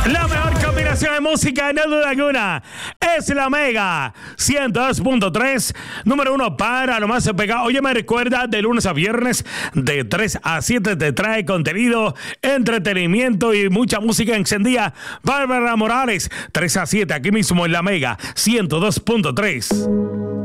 La mejor combinación de música, no duda alguna, es la Mega 102.3, número 1 para lo más pegado. Oye, me recuerda, de lunes a viernes, de 3 a 7 te trae contenido, entretenimiento y mucha música encendida. Bárbara Morales, 3 a 7, aquí mismo en la Mega 102.3.